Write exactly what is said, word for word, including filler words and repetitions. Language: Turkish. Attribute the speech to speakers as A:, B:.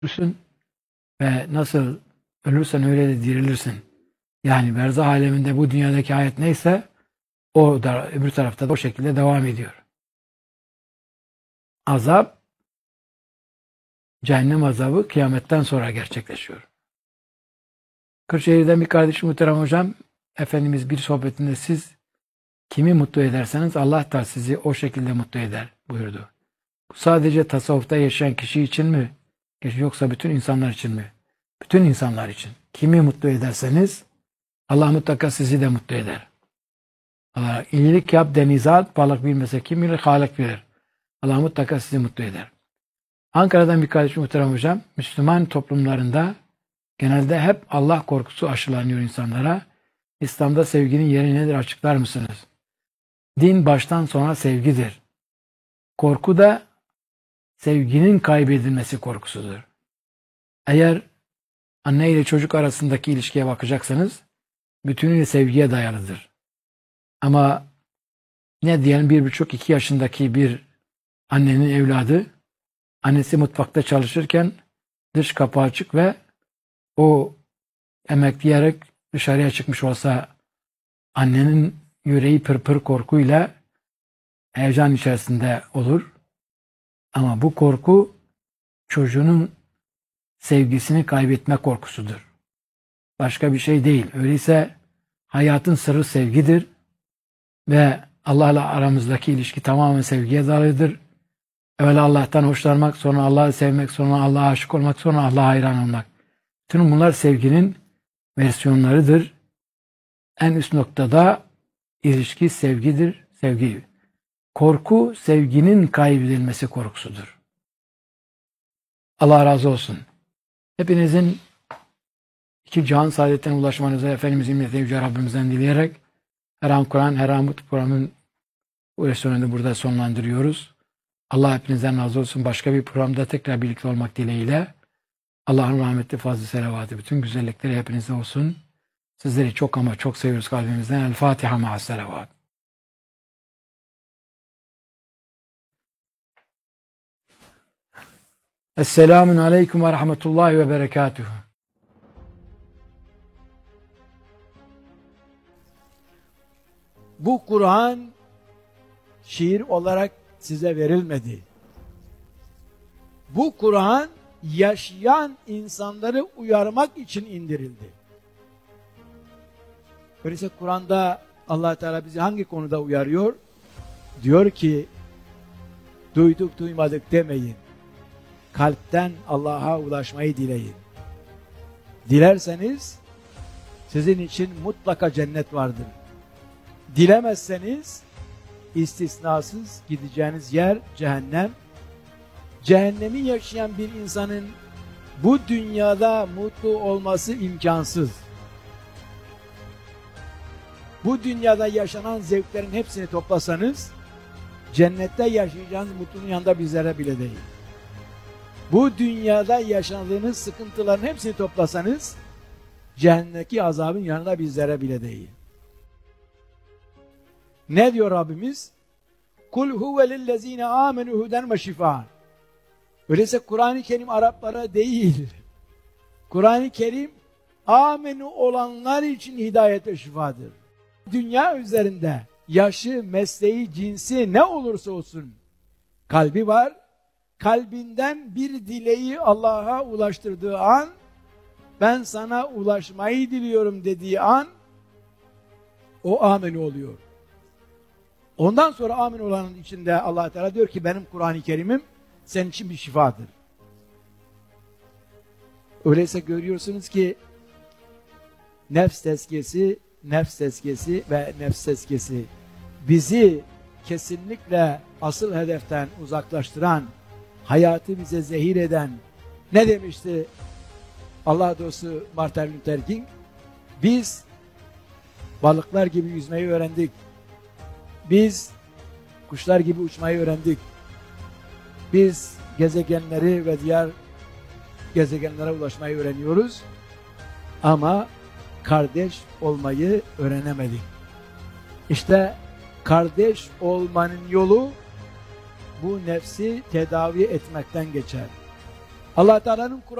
A: ölürsün ve nasıl ölürsen öyle de dirilirsin. Yani berzah aleminde bu dünyadaki hayat neyse o da öbür tarafta da o şekilde devam ediyor. Azap, cehennem azabı kıyametten sonra gerçekleşiyor. Kırşehir'den bir kardeşim muhterem hocam, Efendimiz bir sohbetinde siz kimi mutlu ederseniz Allah da sizi o şekilde mutlu eder buyurdu. Bu sadece tasavvufta yaşayan kişi için mi? Yoksa bütün insanlar için mi? Bütün insanlar için. Kimi mutlu ederseniz Allah mutlaka sizi de mutlu eder. Allah, iyilik yap denizat, balık bilmese kim bilir, Halik bilir. Allah mutlaka sizi mutlu eder. Ankara'dan bir kardeşim muhterem hocam, Müslüman toplumlarında genelde hep Allah korkusu aşılanıyor insanlara. İslam'da sevginin yeri nedir açıklar mısınız? Din baştan sona sevgidir. Korku da sevginin kaybedilmesi korkusudur. Eğer anne ile çocuk arasındaki ilişkiye bakacaksanız bütünüyle sevgiye dayalıdır. Ama ne diyelim bir buçuk iki yaşındaki bir annenin evladı, annesi mutfakta çalışırken dış kapı açık ve o emekleyerek dışarıya çıkmış olsa annenin yüreği pırpır korkuyla heyecan içerisinde olur. Ama bu korku çocuğunun sevgisini kaybetme korkusudur. Başka bir şey değil. Öyleyse hayatın sırrı sevgidir ve Allah'la aramızdaki ilişki tamamen sevgiye dayalıdır. Evvela Allah'tan hoşlanmak, sonra Allah'ı sevmek, sonra Allah'a aşık olmak, sonra Allah'a hayran olmak. Bütün bunlar sevginin versiyonlarıdır. En üst noktada ilişki sevgidir, sevgi. Korku, sevginin kaybedilmesi korkusudur. Allah razı olsun. Hepinizin iki cihan saadetine ulaşmanızı Efendimiz'in minneti Yüce Rabbimizden dileyerek her an Kur'an, her an bu programın bu versiyonunu burada sonlandırıyoruz. Allah hepinizden razı olsun. Başka bir programda tekrar birlikte olmak dileğiyle Allah'ın rahmeti, fazlı selavatı, bütün güzellikleri hepinize olsun. Sizleri çok ama çok seviyoruz kalbimizden. El Fatiha ma'as selavat. Esselamun aleyküm ve rahmetullahi ve berekatuhu.
B: Bu Kur'an şiir olarak size verilmedi. Bu Kur'an yaşayan insanları uyarmak için indirildi. Öyleyse Kur'an'da Allah Teala bizi hangi konuda uyarıyor? Diyor ki, duyduk duymadık demeyin. Kalpten Allah'a ulaşmayı dileyin. Dilerseniz sizin için mutlaka cennet vardır. Dilemezseniz istisnasız gideceğiniz yer cehennem. Cehennemi yaşayan bir insanın bu dünyada mutlu olması imkansız. Bu dünyada yaşanan zevklerin hepsini toplasanız cennette yaşayacağınız mutluluğun yanında bir zerre bile değil. Bu dünyada yaşadığınız sıkıntıların hepsini toplasanız cehennemdeki azabın yanında bir zerre bile değil. Ne diyor Rabbimiz? Kul huve lillezine amenu huden ve şifaan. Öyleyse Kur'an-ı Kerim Araplara değil. Kur'an-ı Kerim amenu olanlar için hidayet ve şifadır. Dünya üzerinde yaşı, mesleği, cinsi ne olursa olsun kalbi var. Kalbinden bir dileği Allah'a ulaştırdığı an, ben sana ulaşmayı diliyorum dediği an o amenu oluyor. Ondan sonra amin olanın içinde Allah Teala diyor ki benim Kur'an-ı Kerim'im senin için bir şifadır. Öyleyse görüyorsunuz ki nefs tezkiyesi, nefs tezkiyesi ve nefs tezkiyesi bizi kesinlikle asıl hedeften uzaklaştıran, hayatı bize zehir eden, ne demişti Allah dostu Martin Luther King? Biz balıklar gibi yüzmeyi öğrendik. Biz kuşlar gibi uçmayı öğrendik. Biz gezegenleri ve diğer gezegenlere ulaşmayı öğreniyoruz. Ama kardeş olmayı öğrenemedik. İşte kardeş olmanın yolu bu nefsi tedavi etmekten geçer. Allah Teala'nın Kur'an